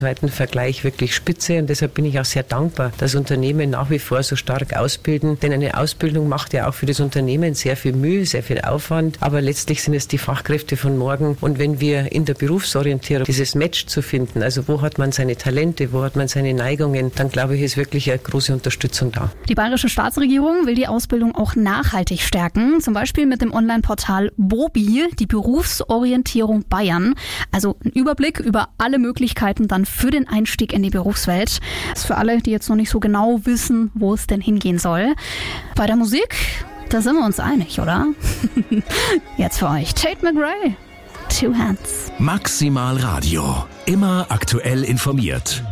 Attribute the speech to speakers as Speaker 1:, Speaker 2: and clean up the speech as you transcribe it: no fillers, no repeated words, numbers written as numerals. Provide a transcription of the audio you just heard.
Speaker 1: weiten Vergleich wirklich spitze und deshalb bin ich auch sehr dankbar, dass Unternehmen nach wie vor so stark ausbilden, denn eine Ausbildung macht ja auch für das Unternehmen sehr viel Mühe, sehr viel Aufwand, aber letztlich sind es die Fachkräfte von morgen und wenn wir in der Berufsorientierung dieses Match zu finden, also wo hat man seine Talente, wo hat man seine Neigungen, dann glaube ich, ist wirklich eine große Unterstützung da.
Speaker 2: Die bayerische Staatsregierung will die Ausbildung auch nachhaltig stärken, zum Beispiel mit dem Online-Portal BOBI, die Berufsorientierung Bayern, also ein Überblick über alle Möglichkeiten dann für den Einstieg in die Berufswelt. Das ist für alle, die jetzt noch nicht so genau wissen, wo es denn hingehen soll. Bei der Musik, da sind wir uns einig, oder? Jetzt für euch Tate McRae, Two Hands.
Speaker 3: Maximal Radio, immer aktuell informiert.